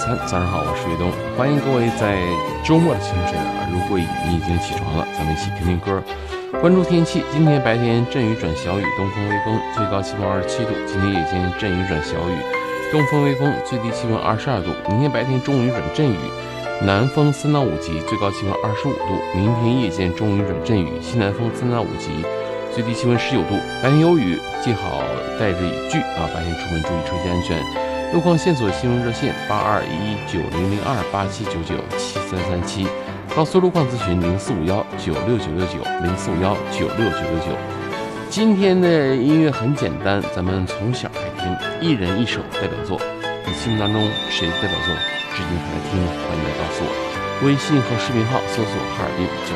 3，早上好，我是岳东，欢迎各位在周末的清晨如果你已经起床了，咱们一起听听歌。关注天气，今天白天阵雨转小雨，东风微风，最高气温27度；今天夜间阵雨转小雨，东风微风，最低气温22度。明天白天中雨转阵雨，南风3到5级，最高气温25度。明天夜间中雨转阵雨，西南风3到5级，最低气温19度。白天有雨，记好带着雨具白天出门注意车机安全。路况线索新闻热线8211900287997337，高速路况咨询0451969969，0451969969。今天的音乐很简单，咱们从小来听，一人一首代表作，你心目当中谁的代表作？至今还在听，欢迎来告诉我。微信和视频号搜索哈尔滨